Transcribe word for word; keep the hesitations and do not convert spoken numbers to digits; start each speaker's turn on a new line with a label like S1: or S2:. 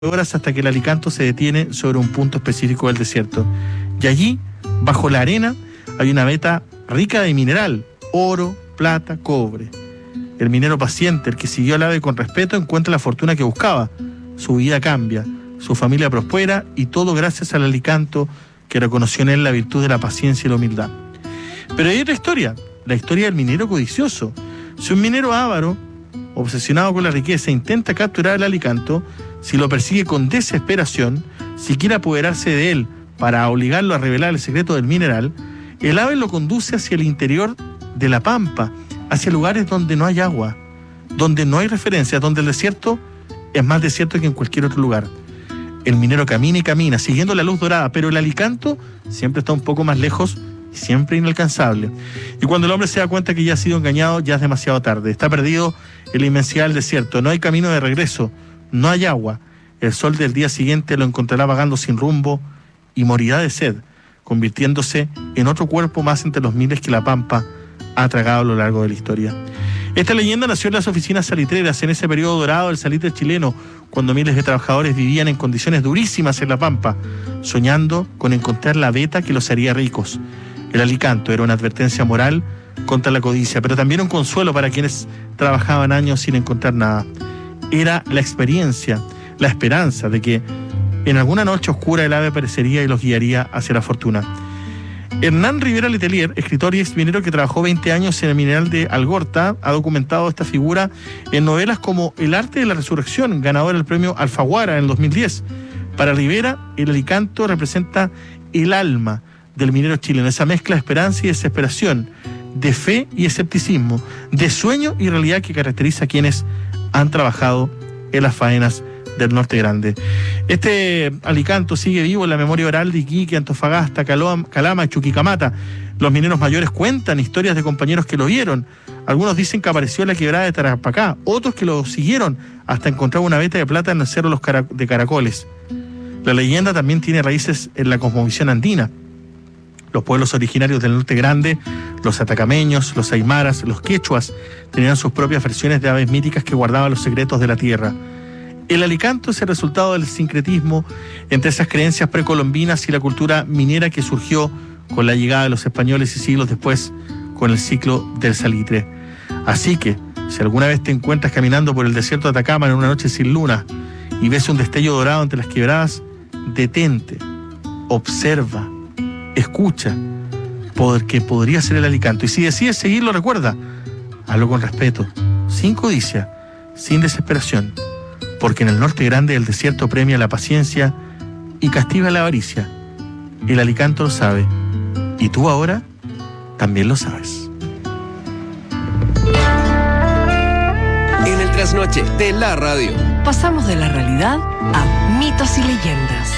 S1: horas hasta que el alicanto se detiene sobre un punto específico del desierto. Y allí, bajo la arena, hay una veta rica de mineral, oro, plata, cobre. El minero paciente, el que siguió al ave con respeto, encuentra la fortuna que buscaba. Su vida cambia, su familia prospera y todo gracias al alicanto que reconoció en él la virtud de la paciencia y la humildad. Pero hay otra historia, la historia del minero codicioso. Si un minero avaro, obsesionado con la riqueza, intenta capturar al alicanto, si lo persigue con desesperación, si quiere apoderarse de él para obligarlo a revelar el secreto del mineral, el ave lo conduce hacia el interior de la pampa, hacia lugares donde no hay agua, donde no hay referencias, donde el desierto es más desierto que en cualquier otro lugar. El minero camina y camina, siguiendo la luz dorada, pero el alicanto siempre está un poco más lejos y siempre inalcanzable. Y cuando el hombre se da cuenta que ya ha sido engañado, ya es demasiado tarde. Está perdido en la inmensidad del desierto, no hay camino de regreso, no hay agua. El sol del día siguiente lo encontrará vagando sin rumbo y morirá de sed, convirtiéndose en otro cuerpo más entre los miles que la pampa ha tragado a lo largo de la historia. Esta leyenda nació en las oficinas salitreras en ese periodo dorado del salitre chileno, cuando miles de trabajadores vivían en condiciones durísimas en la pampa, soñando con encontrar la veta que los haría ricos. El alicanto era una advertencia moral contra la codicia, pero también un consuelo para quienes trabajaban años sin encontrar nada. Era la experiencia, la esperanza de que en alguna noche oscura el ave aparecería y los guiaría hacia la fortuna. Hernán Rivera Letelier, escritor y exminero que trabajó veinte años en el mineral de Algorta, ha documentado esta figura en novelas como El arte de la resurrección, ganador del premio Alfaguara en el dos mil diez. Para Rivera, el alicanto representa el alma del minero chileno, esa mezcla de esperanza y desesperación, de fe y escepticismo, de sueño y realidad que caracteriza a quienes han trabajado en las faenas del Norte Grande. Este alicanto sigue vivo en la memoria oral de Iquique, Antofagasta, Calama y Chuquicamata. Los mineros mayores cuentan historias de compañeros que lo vieron. Algunos dicen que apareció en la quebrada de Tarapacá, otros que lo siguieron hasta encontrar una veta de plata en el Cerro de Caracoles. La leyenda también tiene raíces en la cosmovisión andina. Los pueblos originarios del Norte Grande, los atacameños, los aymaras, los quechuas, tenían sus propias versiones de aves míticas que guardaban los secretos de la tierra. El alicanto es el resultado del sincretismo entre esas creencias precolombinas y la cultura minera que surgió con la llegada de los españoles y siglos después con el ciclo del salitre. Así que, si alguna vez te encuentras caminando por el desierto de Atacama en una noche sin luna y ves un destello dorado entre las quebradas, detente, observa, escucha, porque podría ser el alicanto. Y si decides seguirlo, recuerda, hazlo con respeto, sin codicia, sin desesperación, porque en el Norte Grande el desierto premia la paciencia y castiga la avaricia. El alicanto lo sabe, y tú ahora también lo sabes.
S2: En el trasnoche de la radio
S3: pasamos de la realidad a mitos y leyendas.